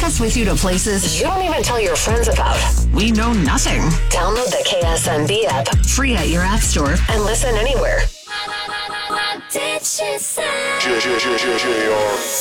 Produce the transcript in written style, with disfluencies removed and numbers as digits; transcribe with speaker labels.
Speaker 1: us with you to places
Speaker 2: you don't even tell your friends about.
Speaker 1: we know nothing.
Speaker 2: Download the KSMB app
Speaker 1: Free at your app store.
Speaker 2: and listen anywhere.
Speaker 3: What did she say?